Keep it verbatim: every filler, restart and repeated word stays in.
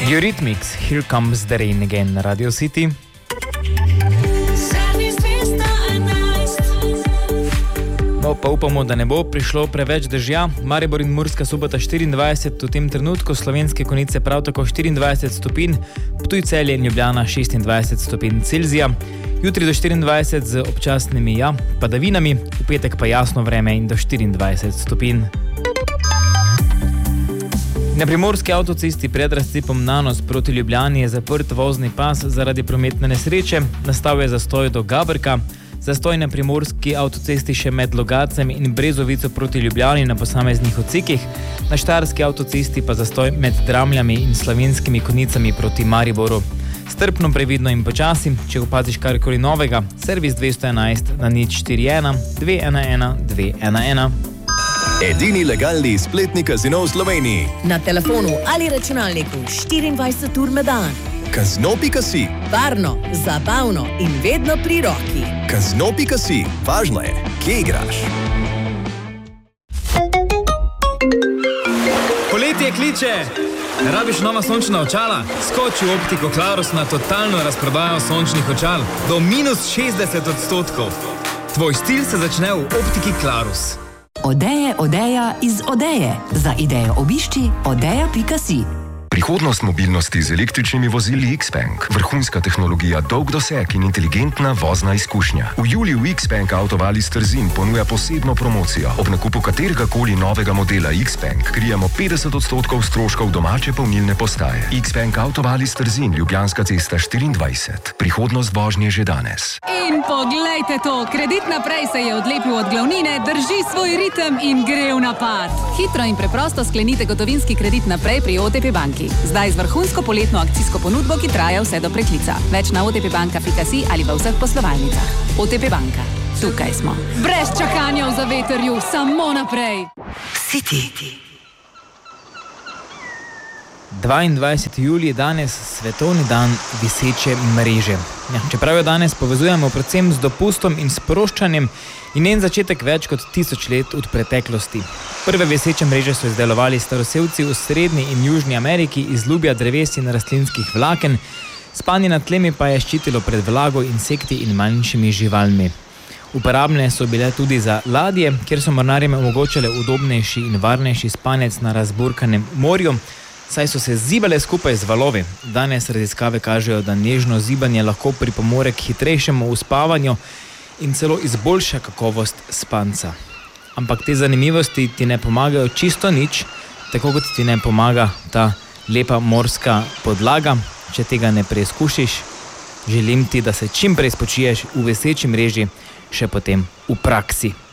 Eurythmics, Here Comes the Rain Again na Radio City. No, pa upamo, da ne bo prišlo preveč dežja. Maribor in Murska Sobota štiriindvajset, v tem trenutku Slovenske Konjice prav tako štiriindvajset stopinj, Ptuj, Celje in Ljubljana šestindvajset stopinj Celzija. Jutri do štiriindvajset z občasnimi ja, padavinami, v petek pa jasno vreme in do štiriindvajset stopinj. Na primorski avtocesti pred razcepom Nanos proti Ljubljani je zaprt vozni pas zaradi prometne nesreče, nastal je zastoj do Gabrka. Zastoj na primorski avtocesti še med Logacem in Brezovico proti Ljubljani na posameznih odsekih, na štajerski avtocesti pa zastoj med Dramljami in Slovenskimi Konjicami proti Mariboru. Strpno, previdno in počasi, če opaziš karkoli novega, servis dvesto enajst na nič štiri ena dve ena ena dve ena ena. Edini legalni spletni kazino v Sloveniji. Na telefonu ali računalniku štiriindvajset ur na dan. Kazino pika si. Varno, zabavno in vedno pri roki. Kazino pika si. Važno je, kje igraš. Poletje kliče! Rabiš nova sončna očala? Skoči v Optiko Clarus na totalno razprodajo sončnih očal. Do minus šestdeset odstotkov. Tvoj stil se začne v Optiki Clarus. Odeje, odeja iz Odeje. Za idejo obišči odeja pika si. Prihodnost mobilnosti z električnimi vozili Xpeng. Vrhunska tehnologija, dolg doseg in inteligentna vozna izkušnja. V juliju Xpeng Autovalis Trzin ponuja posebno promocijo. Ob nakupu katerega koli novega modela Xpeng krijemo petdeset odstotkov stroškov domače polnilne postaje. Xpeng Autovalis Trzin, Ljubljanska cesta štiriindvajset. Prihodnost vožnje že danes. In poglejte to, Kredit naprej se je odlepil od glavnine, drži svoj ritem in gre v napad. Hitro in preprosto sklenite gotovinski kredit naprej pri O T P banki. Zdaj z vrhunsko poletno akcijsko ponudbo, ki traja vse do preklica. Več na otpbanka pika si ali v vseh poslovalnicah. O T P banka. Tukaj smo. Brez čakanja v zavetrju, samo naprej. City. dvaindvajseti julij je danes svetovni dan viseče mreže. Ja, čeprav jo danes povezujemo predvsem z dopustom in sproščanjem in njen začetek več kot tisoč let od preteklosti. Prve viseče mreže so izdelovali starosevci v Srednji in Južni Ameriki iz lubja dreves in rastlinskih vlaken, spanje nad tlemi pa je ščitilo pred vlago, insekti in manjšimi živalmi. Uporabne so bile tudi za ladje, kjer so mornarjem omogočale udobnejši in varnejši spanec na razburkanem morju, saj so se zibale skupaj z valovi. Danes raziskave kažejo, da nežno zibanje lahko pripomore k hitrejšemu uspavanju in celo izboljša kakovost spanca. Ampak te zanimivosti ti ne pomagajo čisto nič, tako kot ti ne pomaga ta lepa morska podlaga. Če tega ne preizkušiš, želim ti, da se čim prej spočiješ v viseči mreži, še potem v praksi.